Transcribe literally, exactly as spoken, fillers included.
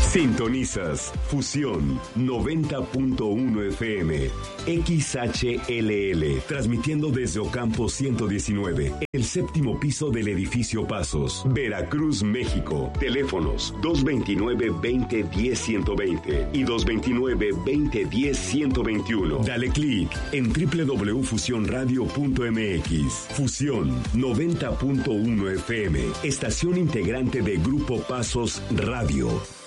Sintonizas Fusión noventa punto uno F M, X H L L, transmitiendo desde Ocampo ciento diecinueve, el séptimo piso del edificio Pasos, Veracruz, México. Teléfonos dos veintinueve, veinte, diez, ciento veinte y dos veintinueve, veinte, diez, ciento veintiuno. Dale clic en doble u doble u doble u punto fusión radio punto m x. Fusión noventa punto uno F M, estación integrante de Grupo Pasos Radio.